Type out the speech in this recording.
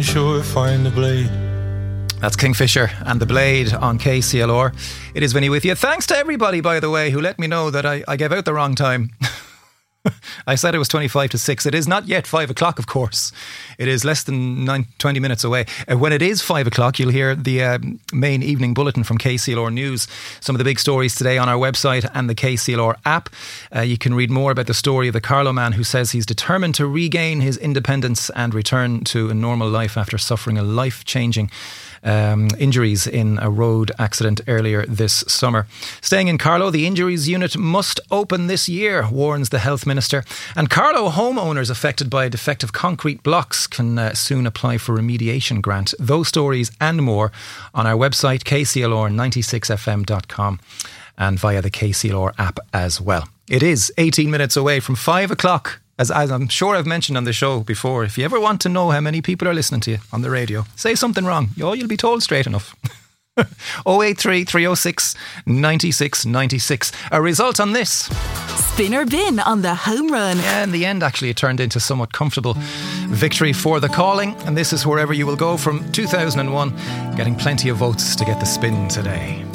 Sure, find the blade. That's Kingfisher and The Blade on KCLR. It is Vinny with you. Thanks to everybody, by the way, who let me know that I gave out the wrong time. I said it was 25 to 6. It is not yet 5 o'clock, of course. It is less than 20 minutes away. When it is 5 o'clock, you'll hear the main evening bulletin from KCLR News. Some of the big stories today on our website and the KCLR app. You can read more about the story of the Carlow man who says he's determined to regain his independence and return to a normal life after suffering a life-changing injuries in a road accident earlier this summer. Staying in Carlow, the injuries unit must open this year, warns the Health Minister. And Carlow homeowners affected by defective concrete blocks can soon apply for remediation grant. Those stories and more on our website, kclr96fm.com, and via the KCLR app as well. It is 18 minutes away from 5 o'clock. As I'm sure I've mentioned on the show before, if you ever want to know how many people are listening to you on the radio, say something wrong. You'll be told straight enough. 083 306 96 96. A result on this. Spin or bin on the home run. Yeah, in the end, actually, it turned into somewhat comfortable victory for the calling. And this is wherever you will go from 2001, getting plenty of votes to get the spin today.